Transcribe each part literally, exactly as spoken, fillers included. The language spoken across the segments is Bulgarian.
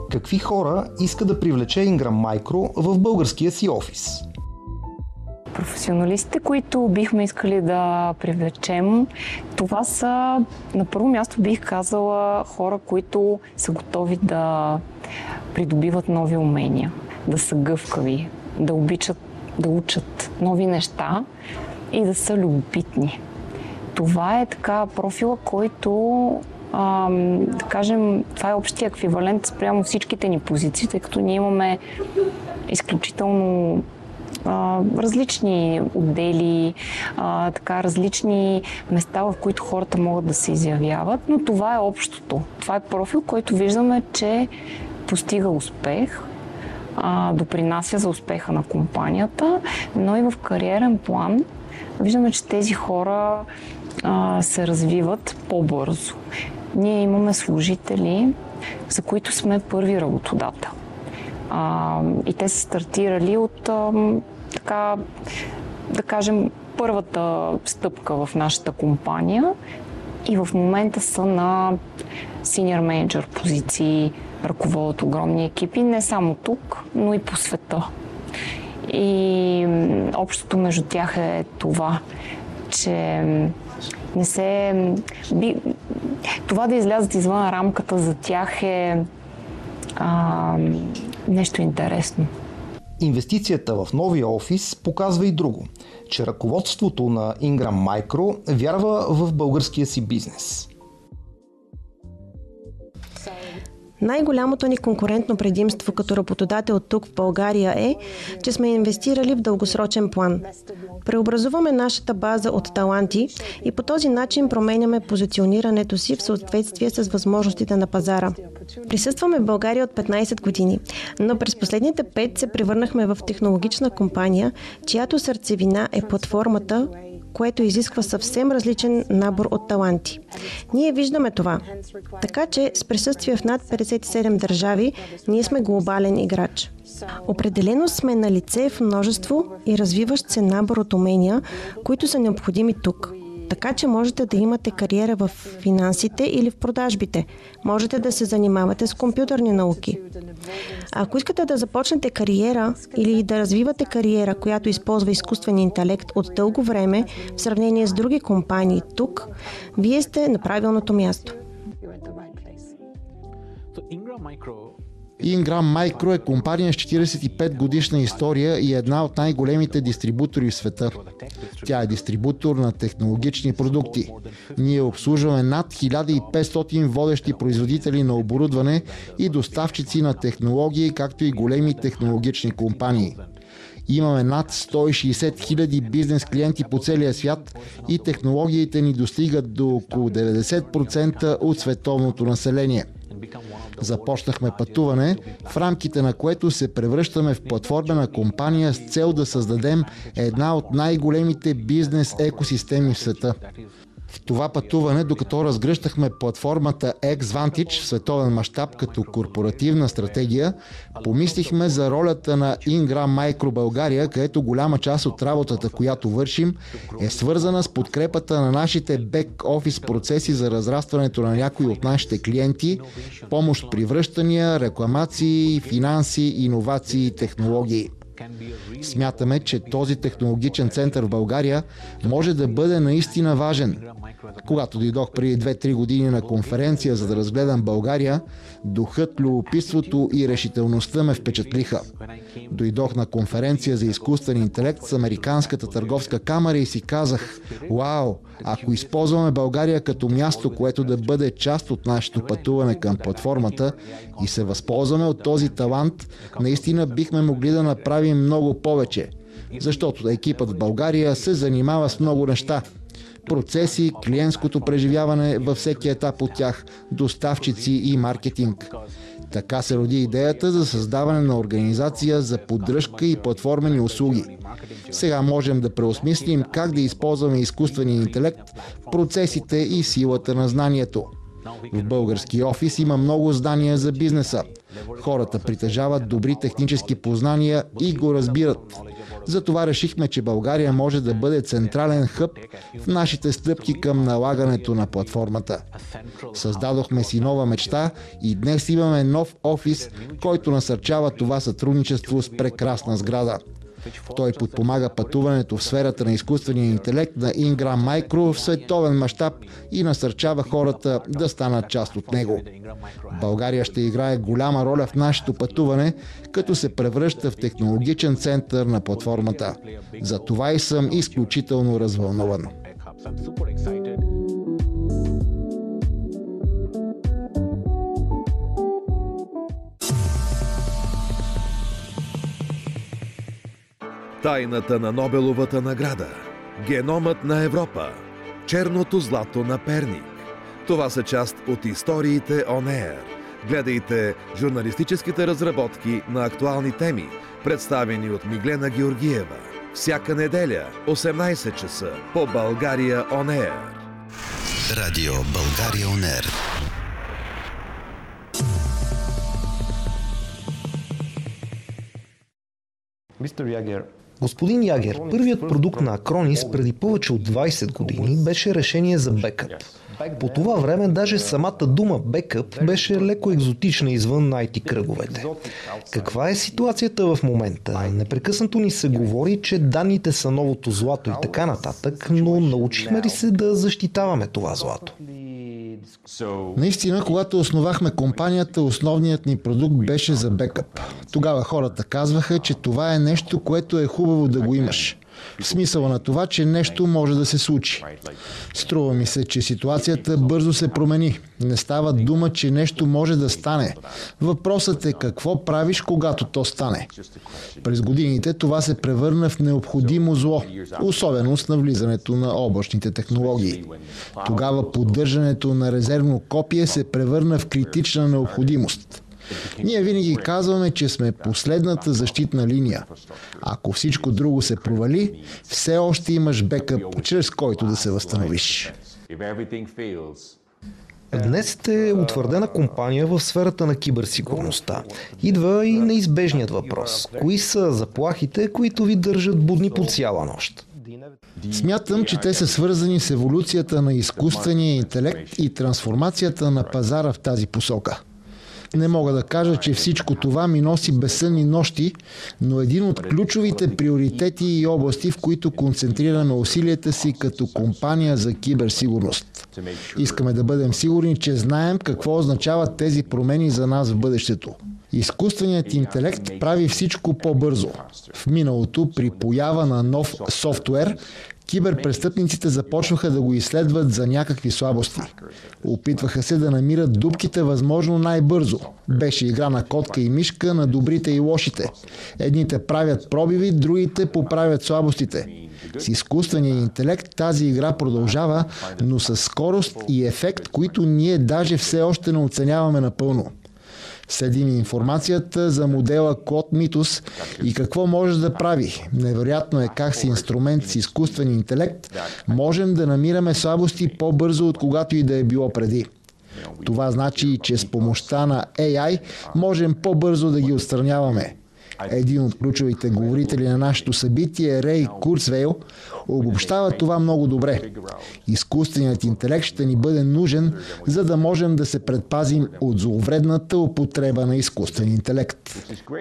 Какви хора иска да привлече Ingram Micro в българския си офис? Професионалистите, които бихме искали да привлечем, това са, на първо място бих казала, хора, които са готови да придобиват нови умения, да са гъвкави, да обичат да учат нови неща и да са любопитни. Това е така профила, който, а, да кажем, това е общия еквивалент спрямо всичките ни позиции, тъй като ние имаме изключително а, различни отдели, а, така, различни места, в които хората могат да се изявяват, но това е общото. Това е профил, който виждаме, че постига успех, допринася за успеха на компанията, но и в кариерен план виждаме, че тези хора а, се развиват по-бързо. Ние имаме служители, за които сме първи работодател. А, и те са стартирали от а, така, да кажем, първата стъпка в нашата компания и в момента са на senior manager позиции, ръководят огромни екипи, не само тук, но и по света. И общото между тях е това, че не се... Би... Това да излязат извън рамката за тях е а, нещо интересно. Инвестицията в новия офис показва и друго, че ръководството на Ingram Micro вярва в българския си бизнес. Най-голямото ни конкурентно предимство като работодател тук в България е, че сме инвестирали в дългосрочен план. Преобразуваме нашата база от таланти и по този начин променяме позиционирането си в съответствие с възможностите на пазара. Присъстваме в България от петнайсет години, но през последните пет се превърнахме в технологична компания, чиято сърцевина е платформата, което изисква съвсем различен набор от таланти. Ние виждаме това. Така че с присъствие в над петдесет и седем държави, ние сме глобален играч. Определено сме на лице в множество и развиващ се набор от умения, които са необходими тук. Така че можете да имате кариера в финансите или в продажбите. Можете да се занимавате с компютърни науки. А ако искате да започнете кариера или да развивате кариера, която използва изкуствен интелект от дълго време в сравнение с други компании тук, вие сте на правилното място. Ingram Micro е компания с четирийсет и пет годишна история и една от най-големите дистрибутори в света. Тя е дистрибутор на технологични продукти. Ние обслужваме над хиляда и петстотин водещи производители на оборудване и доставчици на технологии, както и големи технологични компании. Имаме над сто и шейсет хиляди бизнес клиенти по целия свят и технологиите ни достигат до около деветдесет процента от световното население. Започнахме пътуване, в рамките на което се превръщаме в платформена компания с цел да създадем една от най-големите бизнес екосистеми в света. В това пътуване, докато разгръщахме платформата Xvantage в световен мащаб като корпоративна стратегия, помислихме за ролята на Ingram Micro България, където голяма част от работата, която вършим, е свързана с подкрепата на нашите бек-офис процеси за разрастването на някои от нашите клиенти, помощ при връщания, рекламации, финанси, иновации и технологии. Смятаме, че този технологичен център в България може да бъде наистина важен. Когато дойдох преди две-три години на конференция, за да разгледам България, духът, любопитството и решителността ме впечатлиха. Дойдох на конференция за изкуствен интелект с Американската търговска камара и си казах: вау, ако използваме България като място, което да бъде част от нашето пътуване към платформата и се възползваме от този талант, наистина бихме могли да направим много повече. Защото екипът в България се занимава с много неща. Процеси, клиентското преживяване във всеки етап от тях, доставчици и маркетинг. Така се роди идеята за създаване на организация за поддръжка и платформени услуги. Сега можем да преосмислим как да използваме изкуствения интелект в процесите и силата на знанието. В български офис има много знания за бизнеса. Хората притежават добри технически познания и го разбират. Затова решихме, че България може да бъде централен хъб в нашите стъпки към налагането на платформата. Създадохме си нова мечта и днес имаме нов офис, който насърчава това сътрудничество с прекрасна сграда. Той подпомага пътуването в сферата на изкуствения интелект на Ingram Micro в световен мащаб и насърчава хората да станат част от него. България ще играе голяма роля в нашето пътуване, като се превръща в технологичен център на платформата. За това и съм изключително развълнуван. Тайната на Нобеловата награда, геномът на Европа, черното злато на Перник. Това са част от историите On Air. Гледайте журналистическите разработки на актуални теми, представени от Миглена Георгиева. Всяка неделя, осемнайсет часа, по България On Air. Радио България On Air. мистер Ягер. Господин Ягер, първият продукт на Acronis преди повече от двайсет години беше решение за бекъп. По това време даже самата дума бекъп беше леко екзотична извън ай ти кръговете. Каква е ситуацията в момента? Непрекъснато ни се говори, че данните са новото злато и така нататък, но научихме ли се да защитаваме това злато? Наистина, когато основахме компанията, основният ни продукт беше за бекъп. Тогава хората казваха, че това е нещо, което е хубаво да го имаш. В смисъла на това, че нещо може да се случи. Струва ми се, че ситуацията бързо се промени. Не става дума, че нещо може да стане. Въпросът е какво правиш, когато то стане. През годините това се превърна в необходимо зло, особено с навлизането на облачните технологии. Тогава поддържането на резервно копие се превърна в критична необходимост. Ние винаги казваме, че сме последната защитна линия. Ако всичко друго се провали, все още имаш бекъп, чрез който да се възстановиш. Днес сте утвърдена компания в сферата на киберсигурността. Идва и неизбежният въпрос. Кои са заплахите, които ви държат будни по цяла нощ? Смятам, че те са свързани с еволюцията на изкуствения интелект и трансформацията на пазара в тази посока. Не мога да кажа, че всичко това ми носи безсънни нощи, но един от ключовите приоритети и области, в които концентрираме усилията си като компания за киберсигурност. Искаме да бъдем сигурни, че знаем какво означават тези промени за нас в бъдещето. Изкуственият интелект прави всичко по-бързо. В миналото, при поява на нов софтуер, киберпрестъпниците започваха да го изследват за някакви слабости. Опитваха се да намират дупките възможно най-бързо. Беше игра на котка и мишка на добрите и лошите. Едните правят пробиви, другите поправят слабостите. С изкуствения интелект тази игра продължава, но с скорост и ефект, които ние даже все още не оценяваме напълно. Следим информацията за модела Claude Mythos и какво може да прави. Невероятно е как с инструмент с изкуствен интелект можем да намираме слабости по-бързо от когато и да е било преди. Това значи, че с помощта на ей ай можем по-бързо да ги отстраняваме. Един от ключовите говорители на нашето събитие, Рей Курцвейл, обобщава това много добре. Изкуственият интелект ще ни бъде нужен, за да можем да се предпазим от зловредната употреба на изкуствен интелект.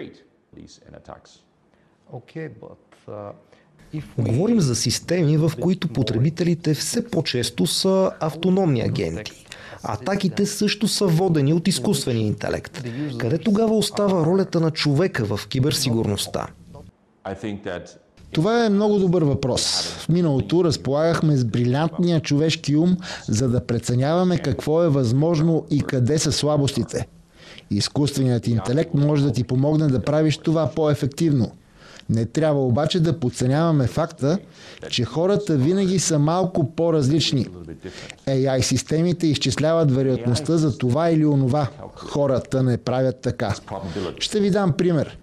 Говорим за системи, в които потребителите все по-често са автономни агенти. Атаките също са водени от изкуствения интелект. Къде тогава остава ролята на човека в киберсигурността? Това е много добър въпрос. В миналото разполагахме с брилянтния човешки ум, за да преценяваме какво е възможно и къде са слабостите. Изкуственият интелект може да ти помогне да правиш това по-ефективно. Не трябва обаче да подценяваме факта, че хората винаги са малко по-различни. ей ай системите изчисляват вероятността за това или онова. Хората не правят така. Ще ви дам пример.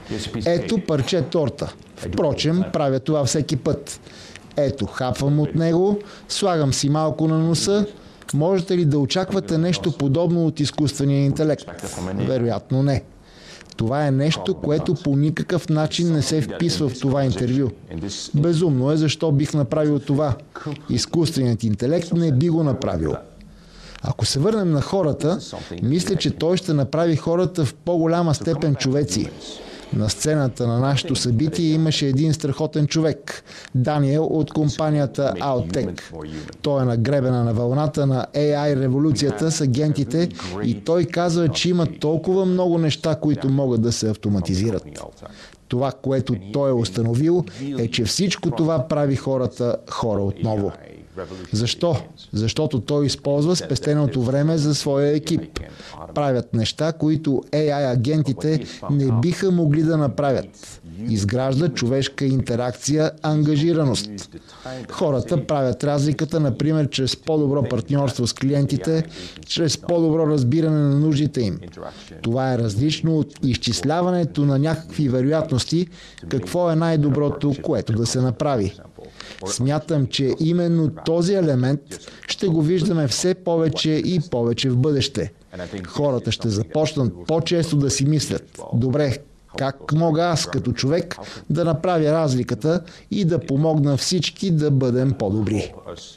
Ето парче торта. Впрочем, правя това всеки път. Ето, хапвам от него, слагам си малко на носа. Можете ли да очаквате нещо подобно от изкуствения интелект? Вероятно не. Това е нещо, което по никакъв начин не се вписва в това интервю. Безумно е, защо бих направил това. Изкуственият интелект не би го направил. Ако се върнем на хората, мисля, че той ще направи хората в по-голяма степен човеци. На сцената на нашето събитие имаше един страхотен човек, Даниел от компанията Outtech. Той е на гребена на вълната на Ей Ай революцията с агентите и той казва, че има толкова много неща, които могат да се автоматизират. Това, което той е установил, е, че всичко това прави хората хора отново. Защо? Защото той използва спестеното време за своя екип. Правят неща, които Ей Ай агентите не биха могли да направят. Изгражда човешка интеракция, ангажираност. Хората правят разликата, например, чрез по-добро партньорство с клиентите, чрез по-добро разбиране на нуждите им. Това е различно от изчисляването на някакви вероятности, какво е най-доброто, което да се направи. Смятам, че именно този елемент ще го виждаме все повече и повече в бъдеще. Хората ще започнат по-често да си мислят: добре, как мога аз като човек да направя разликата и да помогна всички да бъдем по-добри?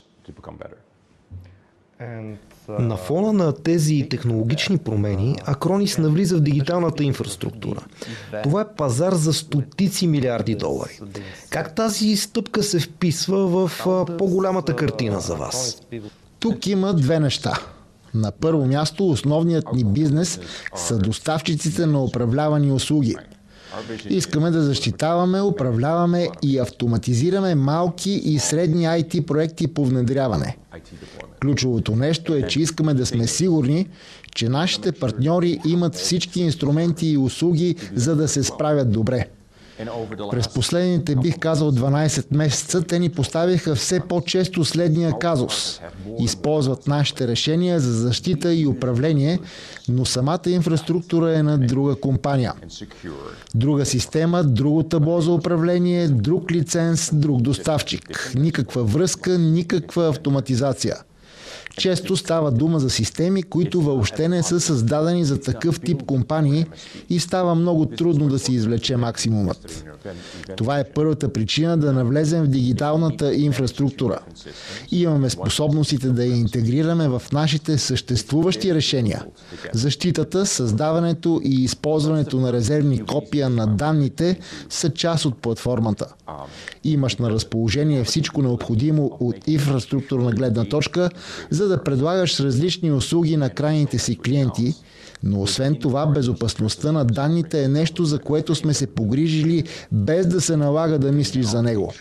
На фона на тези технологични промени, Acronis навлиза в дигиталната инфраструктура. Това е пазар за стотици милиарди долари. Как тази стъпка се вписва в по-голямата картина за вас? Тук има две неща. На първо място, основният ни бизнес са доставчиците на управлявани услуги. Искаме да защитаваме, управляваме и автоматизираме малки и средни Ай Ти проекти по внедряване. Ключовото нещо е, че искаме да сме сигурни, че нашите партньори имат всички инструменти и услуги, за да се справят добре. През последните, бих казал, дванайсет месеца, те ни поставиха все по-често следния казус. Използват нашите решения за защита и управление, но самата инфраструктура е на друга компания. Друга система, друго табло за управление, друг лиценз, друг доставчик. Никаква връзка, никаква автоматизация. Често става дума за системи, които въобще не са създадени за такъв тип компании и става много трудно да се извлече максимумът. Това е първата причина да навлезем в дигиталната инфраструктура. Имаме способностите да я интегрираме в нашите съществуващи решения. Защитата, създаването и използването на резервни копия на данните са част от платформата. Имаш на разположение всичко необходимо от инфраструктурна гледна точка, за да предлагаш различни услуги на крайните си клиенти, но освен това безопасността на данните е нещо, за което сме се погрижили, без да се налага да мислиш за него.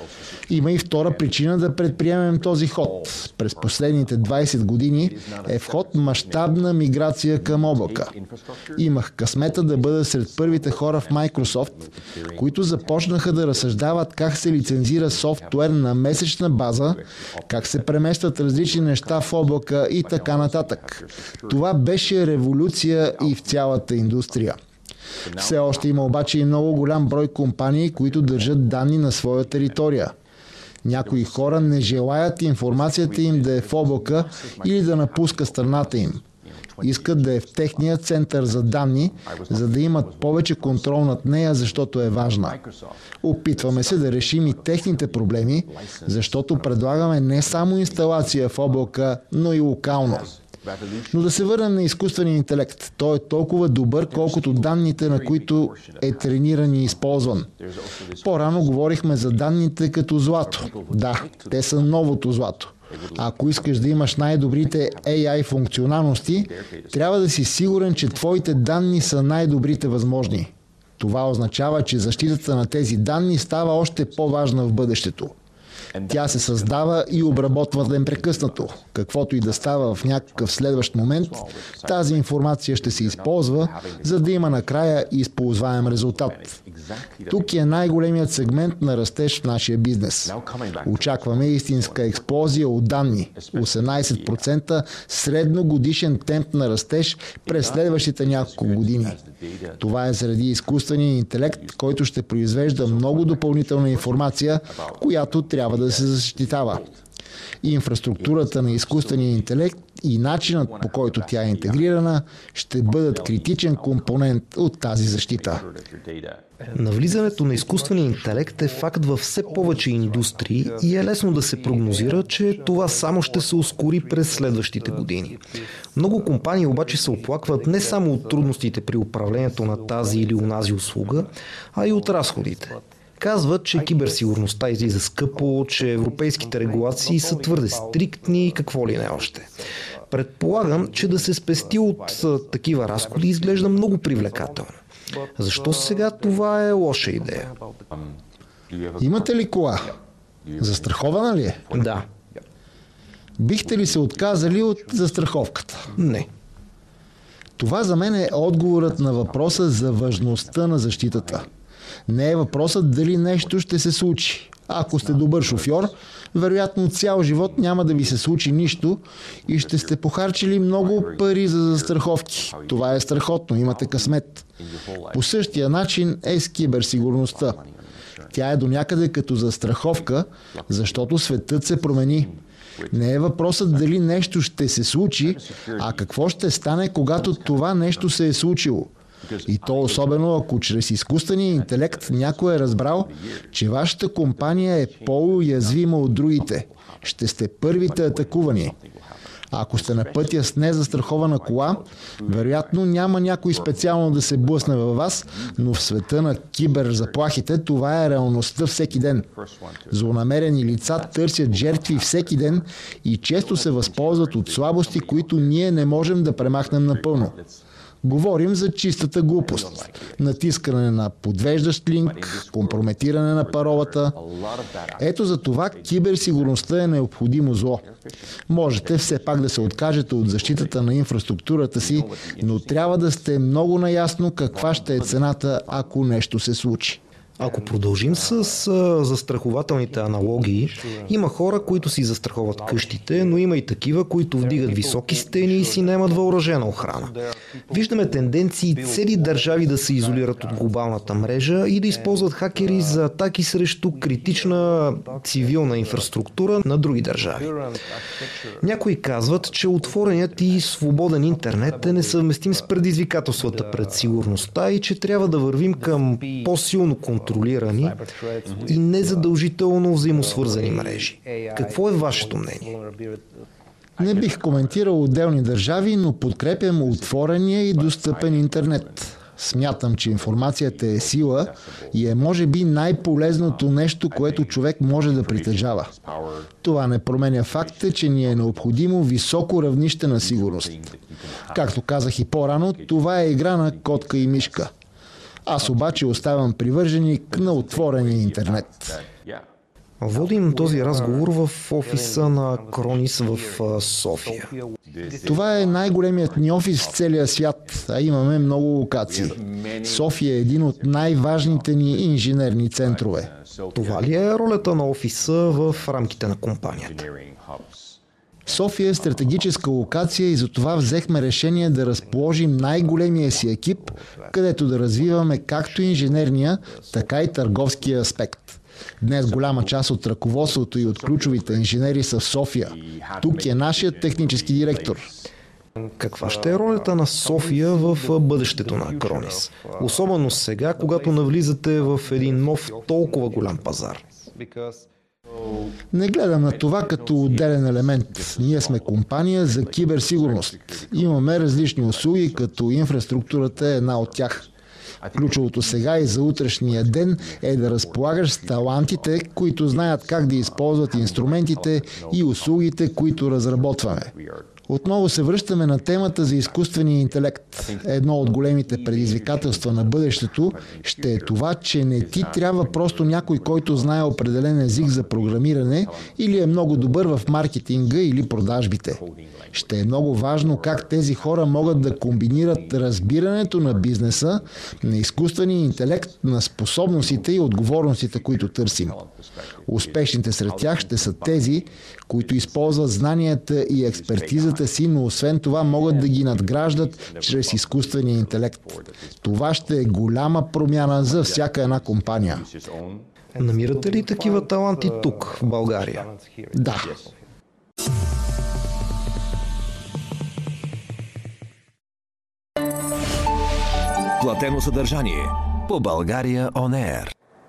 Има и втора причина да предприемем този ход. През последните двайсет години е в ход мащабна миграция към облака. Имах късмета да бъда сред първите хора в Microsoft, които започнаха да разсъждават как се лицензира софтуер на месечна база, как се преместват различни неща в облака и така нататък. Това беше революция и в цялата индустрия. Все още има обаче и много голям брой компании, които държат данни на своя територия. Някои хора не желаят информацията им да е в облака или да напуска страната им. Искат да е в техния център за данни, за да имат повече контрол над нея, защото е важна. Опитваме се да решим и техните проблеми, защото предлагаме не само инсталация в облака, но и локално. Но да се върнем на изкуствения интелект. Той е толкова добър, колкото данните, на които е трениран и използван. По-рано говорихме за данните като злато. Да, те са новото злато. А ако искаш да имаш най-добрите Ей Ай функционалности, трябва да си сигурен, че твоите данни са най-добрите възможни. Това означава, че защитата на тези данни става още по-важна в бъдещето. Тя се създава и обработва непрекъснато. Каквото и да става в някакъв следващ момент, тази информация ще се използва, за да има накрая използваем резултат. Тук е най-големият сегмент на растеж в нашия бизнес. Очакваме истинска експлозия от данни. осемнайсет процента средногодишен темп на растеж през следващите няколко години. Това е заради изкуствения интелект, който ще произвежда много допълнителна информация, която трябва да се защитава. Инфраструктурата на изкуствения интелект и начинът, по който тя е интегрирана, ще бъдат критичен компонент от тази защита. Навлизането на изкуствения интелект е факт във все повече индустрии и е лесно да се прогнозира, че това само ще се ускори през следващите години. Много компании обаче се оплакват не само от трудностите при управлението на тази или онази услуга, а и от разходите. Казват, че киберсигурността излиза скъпо, че европейските регулации са твърде стриктни и какво ли не още. Предполагам, че да се спести от такива разходи изглежда много привлекателно. Защо сега това е лоша идея? Имате ли кола? Застрахована ли е? Да. Бихте ли се отказали от застраховката? Не. Това за мен е отговорът на въпроса за важността на защитата. Не е въпросът дали нещо ще се случи. Ако сте добър шофьор, вероятно цял живот няма да ви се случи нищо и ще сте похарчили много пари за застраховки. Това е страхотно, имате късмет. По същия начин е с киберсигурността. Тя е до някъде като застраховка, защото светът се промени. Не е въпросът дали нещо ще се случи, а какво ще стане, когато това нещо се е случило. И то особено ако чрез изкуствения интелект някой е разбрал, че вашата компания е по-уязвима от другите. Ще сте първите атакувани. А ако сте на пътя с незастрахована кола, вероятно няма някой специално да се блъсне във вас, но в света на киберзаплахите това е реалността всеки ден. Злонамерени лица търсят жертви всеки ден и често се възползват от слабости, които ние не можем да премахнем напълно. Говорим за чистата глупост. Натискане на подвеждащ линк, компрометиране на паролата. Ето за това киберсигурността е необходимо зло. Можете все пак да се откажете от защитата на инфраструктурата си, но трябва да сте много наясно каква ще е цената, ако нещо се случи. Ако продължим с а, застрахователните аналогии, има хора, които си застраховат къщите, но има и такива, които вдигат високи стени и си наемат въоръжена охрана. Виждаме тенденции цели държави да се изолират от глобалната мрежа и да използват хакери за атаки срещу критична цивилна инфраструктура на други държави. Някои казват, че отвореният и свободен интернет е несъвместим с предизвикателствата пред сигурността и че трябва да вървим към по-силно контролирани и незадължително взаимосвързани мрежи. Какво е вашето мнение? Не бих коментирал отделни държави, но подкрепям отворения и достъпен интернет. Смятам, че информацията е сила и е може би най-полезното нещо, което човек може да притежава. Това не променя факта, че ни е необходимо високо равнище на сигурност. Както казах и по-рано, това е игра на котка и мишка. Аз обаче оставам привърженик на отворения интернет. Водим този разговор в офиса на Кронис в София. Това е най-големият ни офис в целия свят, а имаме много локации. София е един от най-важните ни инженерни центрове. Това ли е ролята на офиса в рамките на компанията? София е стратегическа локация и затова взехме решение да разположим най-големия си екип, където да развиваме както инженерния, така и търговския аспект. Днес голяма част от ръководството и от ключовите инженери са в София. Тук е нашият технически директор. Каква ще е ролята на София в бъдещето на Кронис? Особено сега, когато навлизате в един нов толкова голям пазар. Не гледам на това като отделен елемент. Ние сме компания за киберсигурност. Имаме различни услуги, като инфраструктурата е една от тях. Ключовото сега и за утрешния ден е да разполагаш с талантите, които знаят как да използват инструментите и услугите, които разработваме. Отново се връщаме на темата за изкуствения интелект. Едно от големите предизвикателства на бъдещето ще е това, че не ти трябва просто някой, който знае определен език за програмиране или е много добър в маркетинга или продажбите. Ще е много важно как тези хора могат да комбинират разбирането на бизнеса, на изкуствения интелект, на способностите и отговорностите, които търсим. Успешните сред тях ще са тези, които използват знанията и експертизата си, но освен това могат да ги надграждат чрез изкуствения интелект. Това ще е голяма промяна за всяка една компания. Намирате ли такива таланти тук, в България? Да. Платено съдържание по България On Air.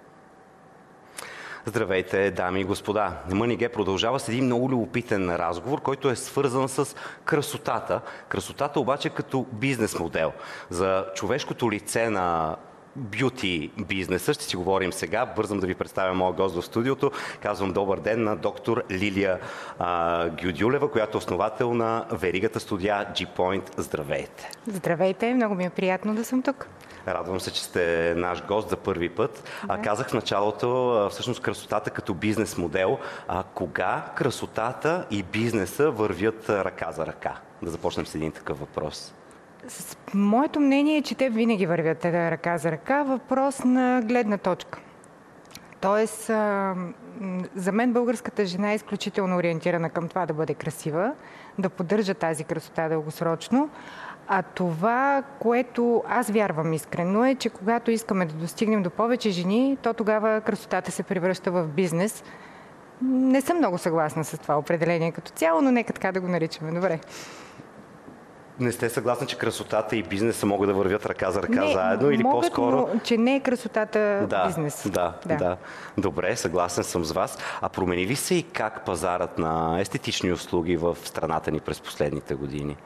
Здравейте, дами и господа! МНГ продължава с един много любопитен разговор, който е свързан с красотата. Красотата обаче като бизнес модел. За човешкото лице на бюти бизнеса ще си говорим сега. Бързам да ви представя моя гост в студиото. Казвам добър ден на доктор Лилия а, Гюдюлева, която е основател на веригата студия G-Point. Здравейте! Здравейте, много ми е приятно да съм тук. Радвам се, че сте наш гост за първи път. Да. А, казах в началото, всъщност красотата като бизнес модел. А, кога красотата и бизнеса вървят ръка за ръка? Да започнем с един такъв въпрос. С моето мнение е, че те винаги вървят ръка за ръка. Въпрос на гледна точка. Тоест, а, за мен българската жена е изключително ориентирана към това да бъде красива, да поддържа тази красота дългосрочно. А това, което аз вярвам искрено е, че когато искаме да достигнем до повече жени, то тогава красотата се превръща в бизнес. Не съм много съгласна с това определение като цяло, но нека така да го наричаме. Добре. Не сте съгласни, че красотата и бизнеса могат да вървят ръка за ръка не, заедно или могат, по-скоро? Но, че не е красотата да, бизнес. Да, да, да. Добре, съгласен съм с вас. А промени ли се и как пазарът на естетични услуги в страната ни през последните години?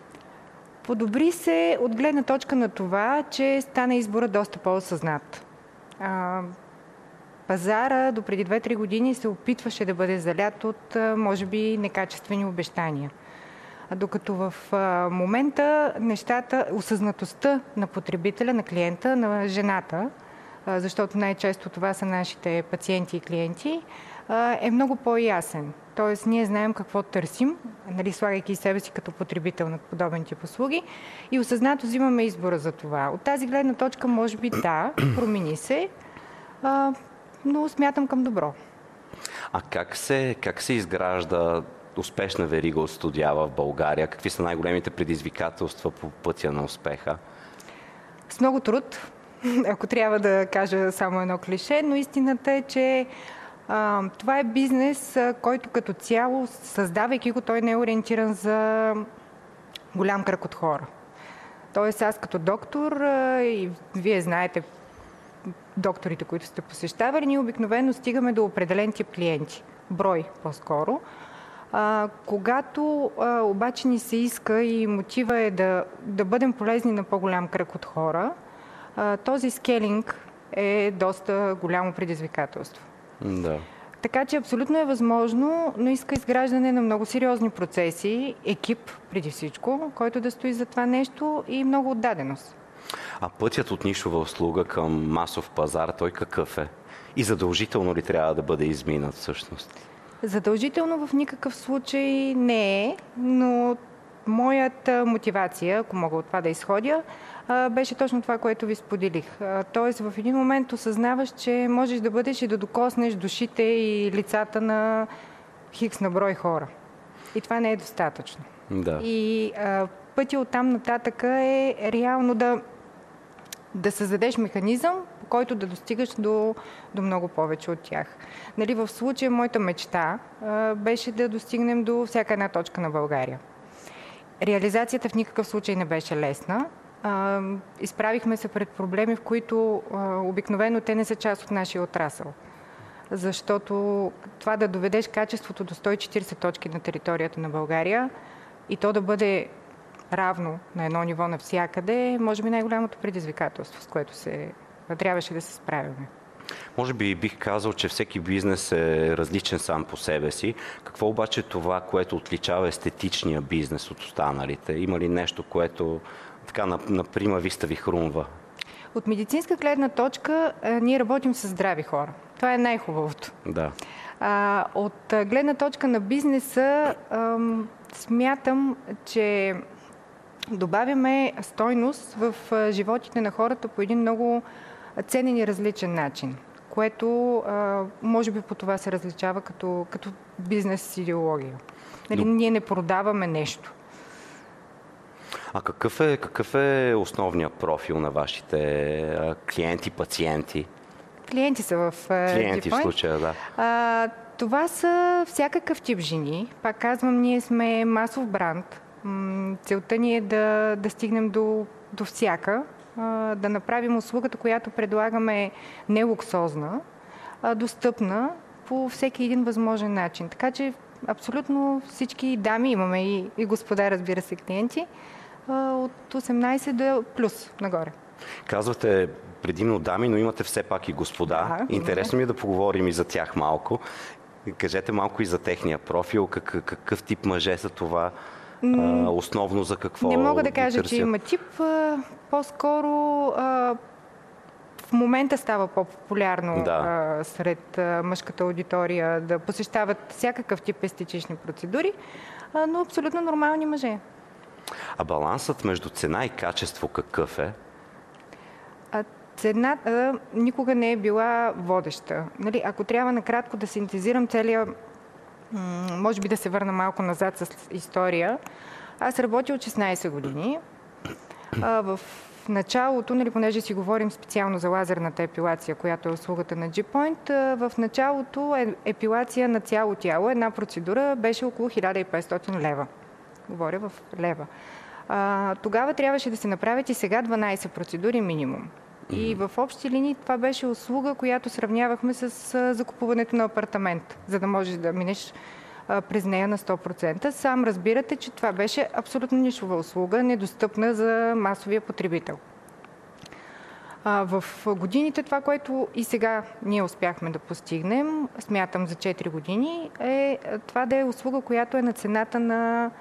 Подобри се от гледна точка на това, че стана избора доста по-осъзнат. А, пазара до преди две-три години се опитваше да бъде залят от, може би, некачествени обещания. А докато в а, момента нещата, осъзнатостта на потребителя, на клиента, на жената, а, защото най-често това са нашите пациенти и клиенти, а, е много по-ясен. Тоест, ние знаем какво търсим, нали, слагайки себе си като потребител на подобен тип услуги и осъзнато взимаме избора за това. От тази гледна точка, може би, да, промени се, а, но смятам към добро. А как се, как се изгражда успешна верига от студия в България? Какви са най-големите предизвикателства по пътя на успеха? С много труд, ако трябва да кажа само едно клише, но истината е, че а, това е бизнес, който като цяло, създавайки го, той не е ориентиран за голям кръг от хора. Тоест аз като доктор, а, и вие знаете, докторите, които сте посещавали, ние обикновено стигаме до определен тип клиенти. Брой по-скоро. А, когато а, обаче ни се иска и мотива е да, да бъдем полезни на по-голям кръг от хора, а, този скелинг е доста голямо предизвикателство. Да. Така че абсолютно е възможно, но иска изграждане на много сериозни процеси, екип преди всичко, който да стои за това нещо и много отдаденост. А пътят от нишова услуга към масов пазар, той какъв е? И задължително ли трябва да бъде изминат всъщност? Задължително в никакъв случай не е, но моята мотивация, ако мога от това да изходя, беше точно това, което ви споделих. Тоест в един момент осъзнаваш, че можеш да бъдеш и да докоснеш душите и лицата на хикс на брой хора. И това не е достатъчно. Да. И а, пътя оттам нататък е реално да, да създадеш механизъм, по който да достигаш до, до много повече от тях. Нали, в случая моята мечта а, беше да достигнем до всяка една точка на България. Реализацията в никакъв случай не беше лесна. А, изправихме се пред проблеми, в които а, обикновено те не са част от нашия отрасъл. Защото това да доведеш качеството до сто и четирийсет точки на територията на България и то да бъде равно на едно ниво навсякъде, може би най-голямото предизвикателство, с което се, трябваше да се справяме. Може би бих казал, че всеки бизнес е различен сам по себе си. Какво обаче е това, което отличава естетичния бизнес от останалите? Има ли нещо, което така на, на прима виста ви хрумва? От медицинска гледна точка а, ние работим с здрави хора. Това е най-хубавото. Да. А, от гледна точка на бизнеса ам, смятам, че добавяме стойност в животите на хората по един много ценен и различен начин, което а, може би по това се различава като, като бизнес идеология. Нали, Но... Ние не продаваме нещо. А какъв е, какъв е основният профил на вашите клиенти, пациенти? Клиенти са в Клиенти G-Point. в случая, да. А, това са всякакъв тип жени. Пак казвам, ние сме масов бранд. Целта ни е да, да стигнем до, до всяка, а, да направим услугата, която предлагаме не луксозна, а достъпна по всеки един възможен начин. Така че абсолютно всички дами, имаме и, и господа, разбира се, клиенти, а, от осемнайсет до плюс нагоре. Казвате предимно дами, но имате все пак и господа. Да, интересно ми е да поговорим и за тях малко. Кажете малко и за техния профил, как, какъв тип мъже са това, а, основно за какво не мога да ги кажа, търсят? Че има тип. А, по-скоро а, в момента става по-популярно Да. а, сред а, мъжката аудитория да посещават всякакъв тип естетични процедури, а, но абсолютно нормални мъже. А балансът между цена и качество какъв е? А цената никога не е била водеща. Нали, ако трябва накратко да синтезирам целия, може би да се върна малко назад с история. Аз работя от шестнайсет години. А, в началото, нали, понеже си говорим специално за лазерната епилация, която е услугата на G-Point, в началото е, епилация на цяло тяло, една процедура беше около хиляда и петстотин лева. Говоря в лева. А, тогава трябваше да се направят и сега дванайсет процедури минимум. И в общи линии това беше услуга, която сравнявахме с а, закупуването на апартамент, за да можеш да минеш а, през нея на сто процента. Сам разбирате, че това беше абсолютно нишова услуга, недостъпна за масовия потребител. А, в годините това, което и сега ние успяхме да постигнем, смятам за четири години, е това да е услуга, която е на цената на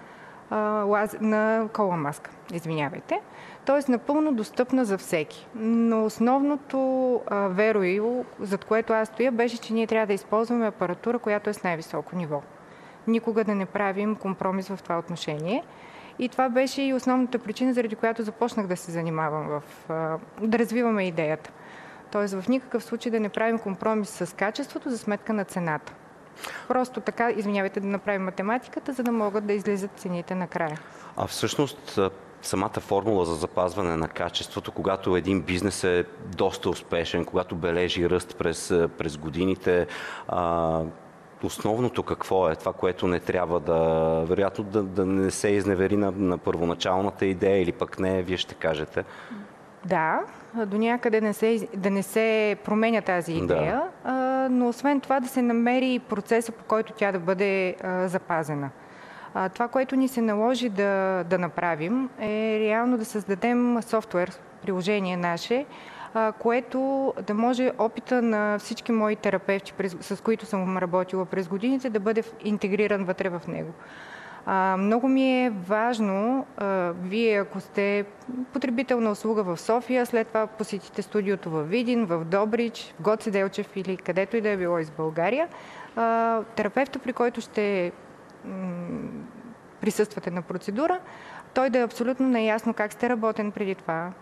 на кола маска, извинявайте. Тоест напълно достъпна за всеки. Но основното а, вероило, зад което аз стоя, беше, че ние трябва да използваме апаратура, която е с най-високо ниво. Никога да не правим компромис в това отношение. И това беше и основната причина, заради която започнах да се занимавам, в, а, да развиваме идеята. Тоест в никакъв случай да не правим компромис с качеството за сметка на цената. Просто така, извинявайте, да направим математиката, за да могат да излизат цените накрая. А всъщност самата формула за запазване на качеството, когато един бизнес е доста успешен, когато бележи ръст през, през годините, а, основното какво е? Това, което не трябва да, вероятно, да, да не се изневери на, на първоначалната идея или пък не, вие ще кажете. Да, до някъде не се, да не се променя тази идея, да. а, но освен това да се намери процеса, по който тя да бъде а, запазена. А, това, което ни се наложи да, да направим, е реално да създадем софтуер, приложение наше, а, което да може опита на всички мои терапевти, през, с които съм работила през годините, да бъде интегриран вътре в него. А, много ми е важно, а, вие ако сте потребител на услуга в София, след това посетите студиото в Видин, в Добрич, в Гоце Делчев или където и да е било из България, а, терапевта, при който ще м- присъствате на процедура, той да е абсолютно наясно как сте работен преди това,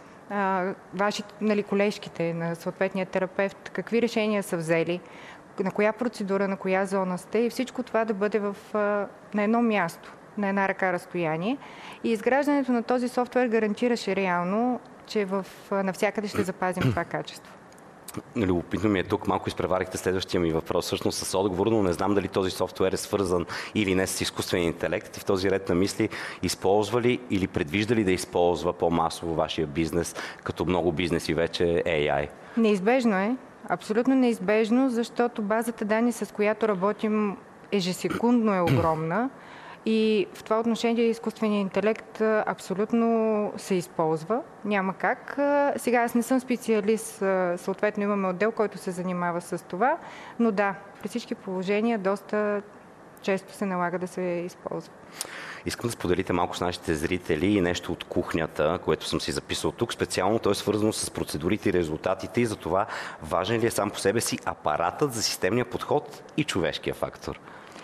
а, вашите, нали, колежките на съответния терапевт, какви решения са взели, на коя процедура, на коя зона сте и всичко това да бъде в, на едно място, на една ръка разстояние. И изграждането на този софтуер гарантираше реално, че в, навсякъде ще запазим това качество. Любопитно ми е тук, малко изпреварихте следващия ми въпрос, всъщност с отговор, но не знам дали този софтуер е свързан или не с изкуствен интелект. И в този ред на мисли, използва ли или предвижда ли да използва по-масово вашия бизнес, като много бизнеси вече Ей Ай? Неизбежно е. Абсолютно неизбежно, защото базата данни, с която работим ежесекундно, е огромна И в това отношение изкуственият интелект абсолютно се използва. Няма как. Сега аз не съм специалист, съответно имаме отдел, който се занимава с това, но да, при всички положения доста често се налага да се използва. Искам да споделите малко с нашите зрители и нещо от кухнята, което съм си записал тук. Специално то е свързано с процедурите и резултатите и за това важен ли е сам по себе си апаратът за системния подход и човешкия фактор?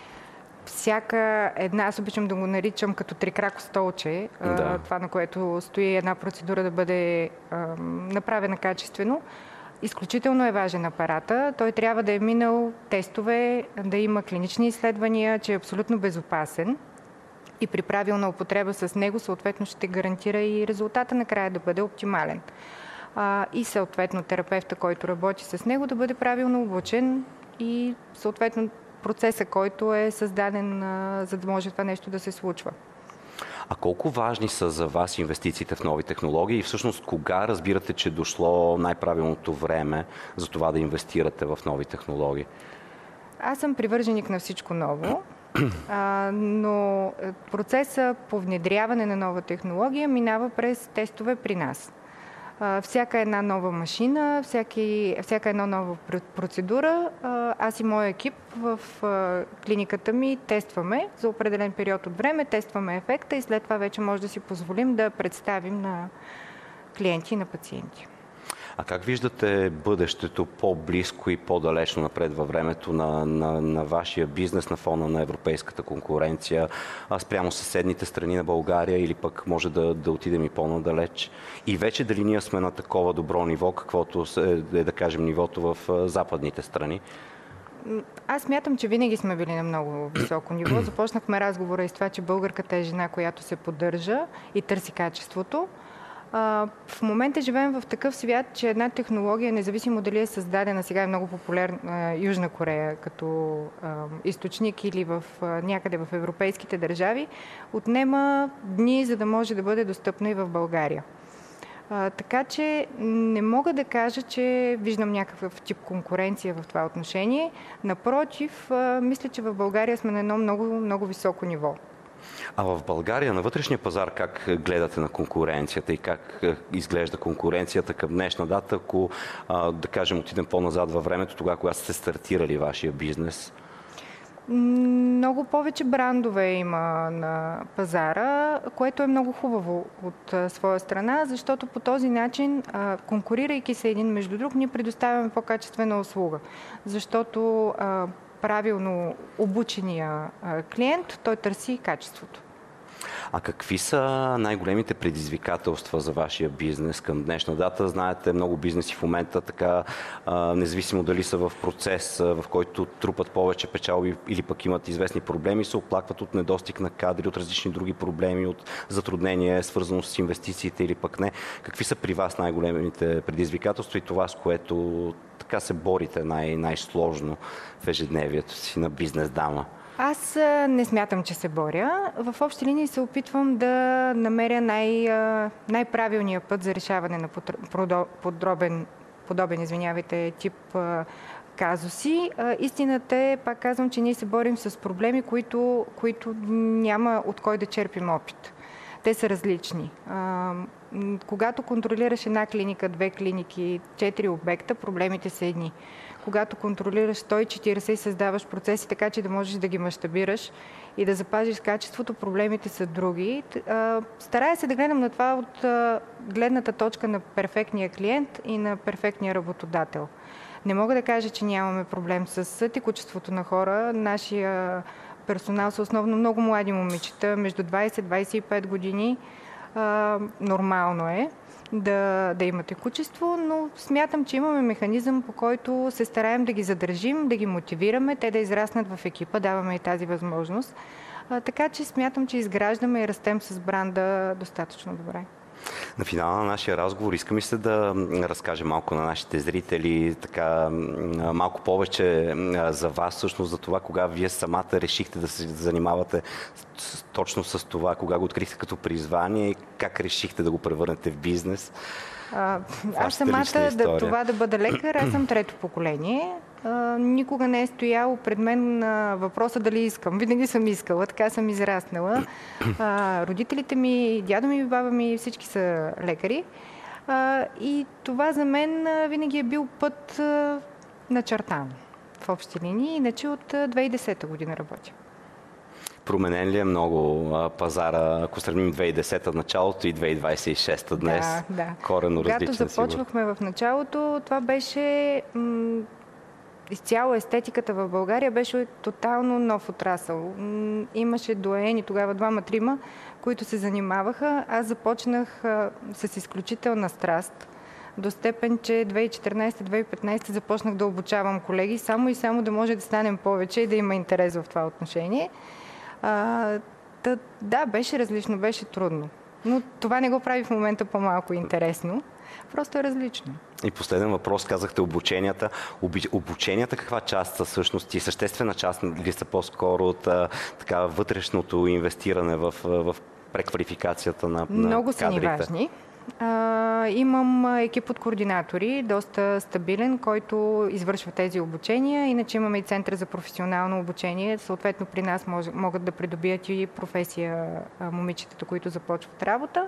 Всяка една, аз обичам да го наричам като трикрако столче, да. Това на което стои една процедура да бъде а, направена качествено. Изключително е важен апарата. Той трябва да е минал тестове, да има клинични изследвания, че е абсолютно безопасен и при правилна употреба с него съответно ще гарантира и резултата накрая да бъде оптимален. А, и съответно терапевта, който работи с него, да бъде правилно обучен и съответно процеса, който е създаден, а, за да може това нещо да се случва. А колко важни са за вас инвестициите в нови технологии и всъщност кога разбирате, че дошло най-правилното време за това да инвестирате в нови технологии? Аз съм привърженик на всичко ново, а, но процеса по внедряване на нова технология минава през тестове при нас. Всяка една нова машина, всяки, всяка една нова процедура, аз и моя екип в клиниката ми тестваме за определен период от време, тестваме ефекта и след това вече може да си позволим да представим на клиенти и на пациенти. А как виждате бъдещето по-близко и по-далечно напред във времето на, на, на вашия бизнес на фона на европейската конкуренция, а спрямо съседните страни на България или пък може да, да отидем и по-надалеч? И вече дали ние сме на такова добро ниво, каквото е, да кажем, нивото в западните страни? Аз смятам, че винаги сме били на много високо ниво. Започнахме разговора и с това, че българката е жена, която се поддържа и търси качеството. В момента живеем в такъв свят, че една технология, независимо дали е създадена, сега е много популярна Южна Корея като източник или в, някъде в европейските държави, отнема дни, за да може да бъде достъпна и в България. А, така че не мога да кажа, че виждам някакъв тип конкуренция в това отношение. Напротив, а, мисля, че в България сме на едно много, много високо ниво. А в България на вътрешния пазар как гледате на конкуренцията и как изглежда конкуренцията към днешна дата, ако да кажем отидем по-назад във времето, тогава когато сте стартирали вашия бизнес? Много повече брандове има на пазара, което е много хубаво от своя страна, защото по този начин, конкурирайки се един между друг, ние предоставяме по-качествена услуга. Защото правилно обучения клиент, той търси качеството. А какви са най-големите предизвикателства за вашия бизнес към днешна дата? Знаете, много бизнеси в момента, така, независимо дали са в процес, в който трупат повече печалби или пък имат известни проблеми, се оплакват от недостиг на кадри, от различни други проблеми, от затруднения, свързано с инвестициите или пък не. Какви са при вас най-големите предизвикателства и това, с което така се борите най- най-сложно в ежедневието си на бизнес дама? Аз не смятам, че се боря. В общи линии се опитвам да намеря най- най-правилния път за решаване на подробен, подобен извинявайте, тип казуси. Истината е, пак казвам, че ние се борим с проблеми, които, които няма от кой да черпим опит. Те са различни. Когато контролираш една клиника, две клиники, четири обекта, проблемите са едни. Когато контролираш сто и четиридесет и създаваш процеси така, че да можеш да ги мащабираш и да запазиш качеството, проблемите са други. Старая се да гледам на това от гледната точка на перфектния клиент и на перфектния работодател. Не мога да кажа, че нямаме проблем с текучеството на хора. Нашия персонал са основно много млади момичета, между двадесет и двадесет и пет години. Нормално е да, да има текучество, но смятам, че имаме механизъм, по който се стараем да ги задържим, да ги мотивираме, те да израснат в екипа, даваме и тази възможност. А, така че смятам, че изграждаме и растем с бранда достатъчно добре. На финала на нашия разговор искам и се да разкажем малко на нашите зрители, така малко повече за вас, всъщност за това, кога вие самата решихте да се занимавате точно с това, кога го открихте като призвание и как решихте да го превърнете в бизнес. А, аз самата, да, това да бъда лекар, аз съм трето поколение. никога не е стоял пред мен а, въпроса дали искам. Винаги съм искала, така съм израснала. А, родителите ми, дядо ми, баба ми, всички са лекари. А, и това за мен а, винаги е бил път а, начертан в общи линии. Иначе от две хиляди и десета година работя. Променен ли е много а, пазара, ако сравним две хиляди и десета началото и две хиляди двадесет и шеста днес? Да, да. Коренно различен. Когато започвахме в началото, това беше м- изцяло естетиката в България беше тотално нов отрасъл. М- имаше доени, тогава двама-трима, които се занимаваха. Аз започнах а, с изключителна страст. До степен, че две хиляди и четиринадесета - две хиляди и петнадесета започнах да обучавам колеги, само и само да може да станем повече и да има интерес в това отношение. А, да, да, беше различно, беше трудно. Но това не го прави в момента по-малко интересно. Просто е различно. И последен въпрос, казахте обученията. Оби, обученията каква част са всъщност и съществена част ли са по-скоро от а, така, вътрешното инвестиране в, в преквалификацията на, на Много кадрите? Много са ни важни. А, имам екип от координатори, доста стабилен, който извършва тези обучения. Иначе имаме и Център за професионално обучение. Съответно при нас мож, могат да придобият и професия а, момичетата, които започват работа.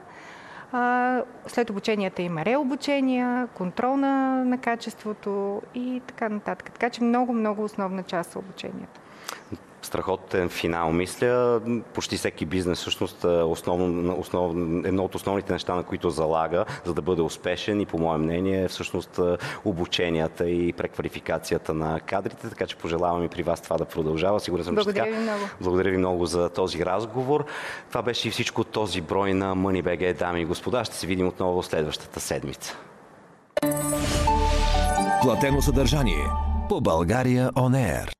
А, след обученията има реобучения, контрол на, на качеството и така нататък. Така че много-много основна част са обученията. Страхотен финал, мисля. Почти всеки бизнес всъщност основно, основ, едно от основните неща, на които залага, за да бъде успешен и по мое мнение е всъщност обученията и преквалификацията на кадрите, така че пожелавам и при вас това да продължава. Сигурен съм, Благодаря че ви много. Благодаря ви много за този разговор. Това беше и всичко от този брой на Money.bg, дами и господа. Ще се видим отново следващата седмица. Платено съдържание по България On Air.